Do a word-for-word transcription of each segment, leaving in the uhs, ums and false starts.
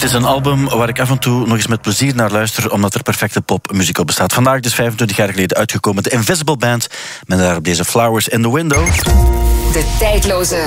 is een album waar ik af en toe nog eens met plezier naar luister, omdat er perfecte popmuziek op bestaat. Vandaag dus vijfentwintig jaar geleden uitgekomen, de Invisible Band, met daarop deze Flowers in the Window. De tijdloze.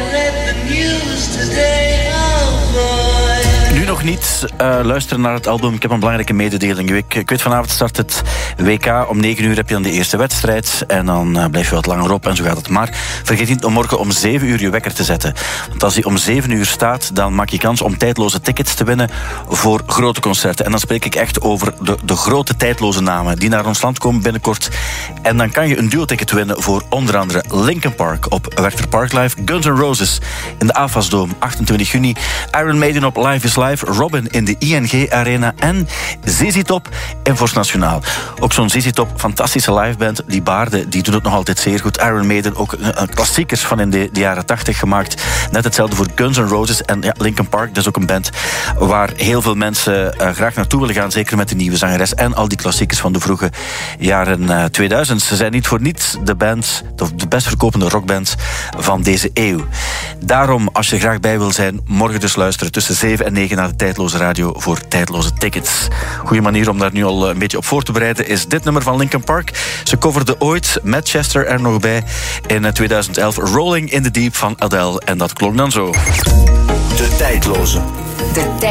Nu nog niet uh, luisteren naar het album. Ik heb een belangrijke mededeling. Ik, ik weet, vanavond start het W K. Om negen uur heb je dan de eerste wedstrijd. En dan uh, blijf je wat langer op en zo gaat het maar. Vergeet niet om morgen om zeven uur je wekker te zetten. Want als die om zeven uur staat, dan maak je kans om tijdloze tickets te winnen voor grote concerten. En dan spreek ik echt over de, de grote tijdloze namen die naar ons land komen binnenkort. En dan kan je een duo-ticket winnen voor onder andere Linkin Park op Werchter Park Live, Guns N' Roses in de A F A S Dome achtentwintig juni, Iron Maiden op Live is Live, Robin in de I N G Arena en Z Z Top in Forst Nationaal. Ook zo'n Z Z Top, fantastische liveband. Die baarden, die doen het nog altijd zeer goed. Iron Maiden, ook een klassiekers van in de, de jaren tachtig gemaakt. Net hetzelfde voor Guns N' Roses. En ja, Linkin Park, dat is ook een band waar heel veel mensen uh, graag naartoe willen gaan. Zeker met de nieuwe zangeres en al die klassiekers van de vroege jaren uh, tweeduizend. Ze zijn niet voor niets de band, de best verkopende rockband van deze eeuw. Daarom, als je graag bij wil zijn, morgen dus luisteren tussen zeven en negen naar de Tijdloze Radio voor tijdloze tickets. Goeie manier om daar nu al een beetje op voor te bereiden is dit nummer van Linkin Park. Ze coverde ooit met Chester er nog bij in tweeduizend elf Rolling in the Deep van Adele. En dat klonk dan zo. De Tijdloze. De